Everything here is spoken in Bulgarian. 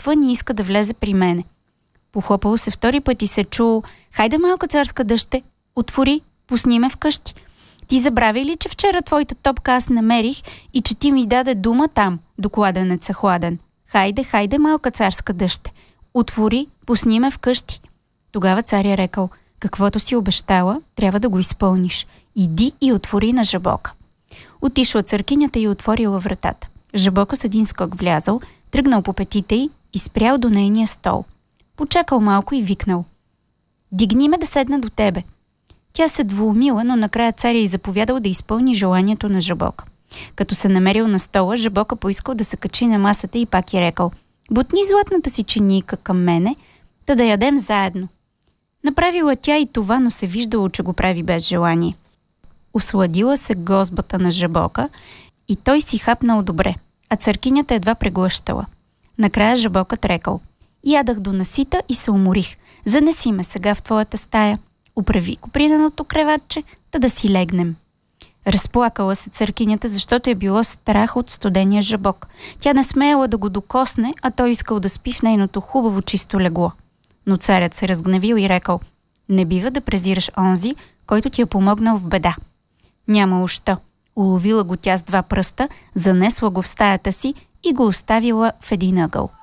отвън и иска да влезе при мене. Похлопало се втори път и се чул: хайде, малка царска дъще, отвори, пусни ме вкъщи. Ти забрави ли, че вчера твоята топка аз намерих и че ти ми даде дума там, до кладенеца хладен? Хайде, хайде, малка царска дъще, отвори, пусни ме вкъщи. Тогава царя рекал: каквото си обещала, трябва да го изпълниш. Иди и отвори на Жабока. Отишла църкинята и отворила вратата. Жабока с един скок влязал, тръгнал по петите й и спрял до нейния стол. Почакал малко и викнал: дигни ме да седна до тебе. Тя се двоумила, но накрая царя й заповядал да изпълни желанието на Жабока. Като се намерил на стола, Жабока поискал да се качи на масата и пак й рекал: бутни златната си чинийка към мене, да ядем заедно. Направила тя и това, но се виждало, че го прави без желание. Осладила се гозбата на Жабока и той си хапнал добре, а църкинята едва преглъщала. Накрая Жабокът рекал: ядах до насита и се уморих. Занеси ме сега в твоята стая. Управи коприненото креватче, да си легнем. Разплакала се църкинята, защото е било страх от студения Жабок. Тя не смеяла да го докосне, а той искал да спи в нейното хубаво чисто легло. Но царят се разгневил и рекал: не бива да презираш онзи, който ти е помогнал в беда. Нямало що. Уловила го тя с два пръста, занесла го в стаята си и го оставила в един ъгъл.